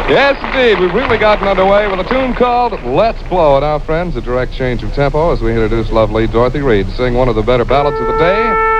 Yes, indeed. We've really gotten underway with a tune called Let's Blow. Now, friends, a direct change of tempo as we introduce lovely Dorothy Reed to sing one of the better ballads of the day.